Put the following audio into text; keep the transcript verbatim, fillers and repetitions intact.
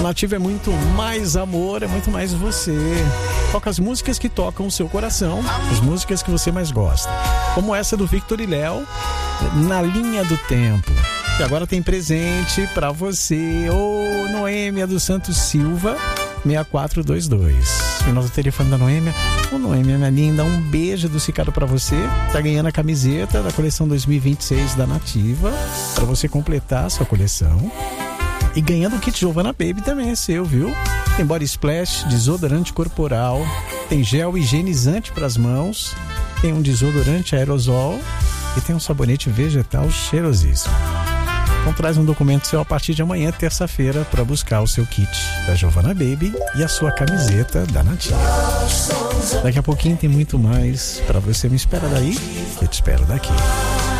A Nativa é muito mais amor, é muito mais você. Toca as músicas que tocam o seu coração, as músicas que você mais gosta. Como essa do Victor e Léo, Na Linha do Tempo. E agora tem presente pra você. Ô, Noêmia dos Santos Silva, seis quatro dois dois. Final do telefone da Noêmia. Ô, Noêmia, minha linda, um beijo do Cicado pra você. Tá ganhando a camiseta da coleção dois mil e vinte e seis da Nativa, pra você completar a sua coleção. E ganhando o kit Giovanna Baby também é seu, viu? Tem body splash, desodorante corporal, tem gel higienizante para as mãos, tem um desodorante aerosol e tem um sabonete vegetal cheirosíssimo. Então traz um documento seu a partir de amanhã, terça-feira, para buscar o seu kit da Giovanna Baby e a sua camiseta da Nativa. Daqui a pouquinho tem muito mais para você. Me espera daí, eu te espero daqui.